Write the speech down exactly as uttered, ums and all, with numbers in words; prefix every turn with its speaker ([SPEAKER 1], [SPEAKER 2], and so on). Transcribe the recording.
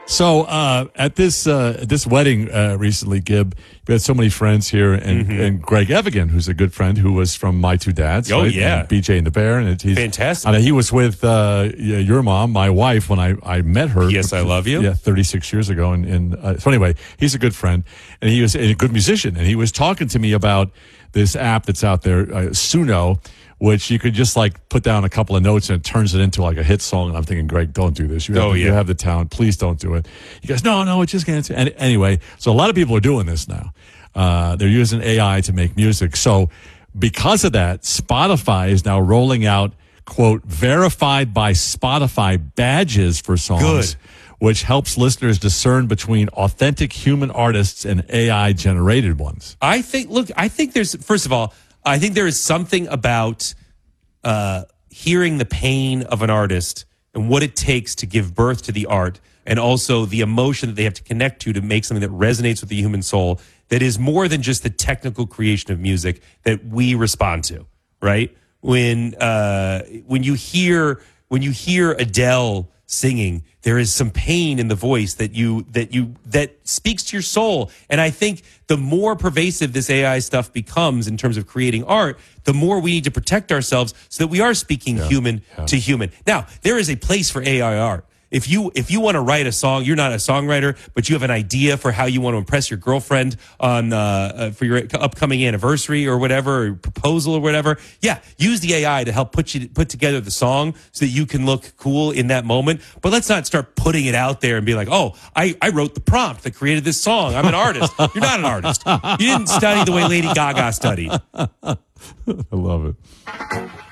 [SPEAKER 1] So uh, at this uh, at this wedding uh, recently, Gib, we had so many friends here, and, mm-hmm. and Greg Evigan, who's a good friend, who was from My Two Dads.
[SPEAKER 2] Oh,
[SPEAKER 1] right?
[SPEAKER 2] yeah.
[SPEAKER 1] And B J and the Bear. And he's,
[SPEAKER 2] fantastic.
[SPEAKER 1] And he was with uh, your mom, my wife, when I, I met her.
[SPEAKER 2] Yes, I love you.
[SPEAKER 1] Yeah, thirty-six years ago. And, and uh, so anyway, he's a good friend, and he was a good musician, and he was talking to me about this app that's out there, uh, Suno, which you could just like put down a couple of notes and it turns it into like a hit song. And I'm thinking, Greg, don't do this. You have,
[SPEAKER 2] oh, yeah.
[SPEAKER 1] you have the talent. Please don't do it. He goes, no, no, it just can't. And anyway, so a lot of people are doing this now. Uh, they're using A I to make music. So because of that, Spotify is now rolling out, quote, verified by Spotify badges for songs.
[SPEAKER 2] Good.
[SPEAKER 1] Which helps listeners discern between authentic human artists and A I generated ones.
[SPEAKER 2] I think, look, I think there's, first of all, I think there is something about uh, hearing the pain of an artist and what it takes to give birth to the art, and also the emotion that they have to connect to to make something that resonates with the human soul, that is more than just the technical creation of music that we respond to, right? When uh, when you hear when you hear Adele singing, there is some pain in the voice that you that you that speaks to your soul. And I think the more pervasive this A I stuff becomes in terms of creating art, the more we need to protect ourselves so that we are speaking yeah, human yeah. to human. Now, there is a place for A I art. If you if you want to write a song, you're not a songwriter, but you have an idea for how you want to impress your girlfriend on uh, uh, for your upcoming anniversary or whatever, or proposal or whatever. Yeah, use the A I to help put you put together the song so that you can look cool in that moment. But let's not start putting it out there and be like, oh, I, I wrote the prompt that created this song. I'm an artist. You're not an artist. You didn't study the way Lady Gaga studied.
[SPEAKER 1] I love it.